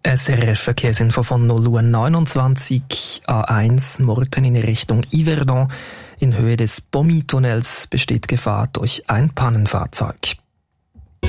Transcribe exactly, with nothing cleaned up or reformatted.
S R F Verkehrsinfo von null Uhr neunundzwanzig, A eins, Murten in Richtung Yverdon. In Höhe des Bomi-Tunnels besteht Gefahr durch ein Pannenfahrzeug.